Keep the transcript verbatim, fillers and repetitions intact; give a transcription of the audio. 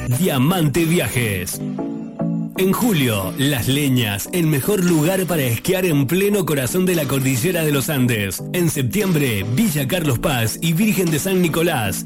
Diamante Viajes. En julio, Las Leñas, el mejor lugar para esquiar en pleno corazón de la cordillera de los Andes. En septiembre, Villa Carlos Paz y Virgen de San Nicolás.